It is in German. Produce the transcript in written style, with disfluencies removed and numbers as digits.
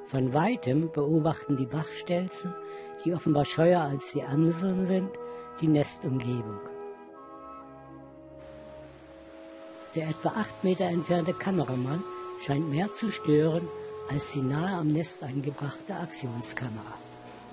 Von weitem beobachten die Bachstelzen, die offenbar scheuer als die Amseln sind, die Nestumgebung. Der etwa 8 Meter entfernte Kameramann scheint mehr zu stören als die nahe am Nest eingebrachte Aktionskamera.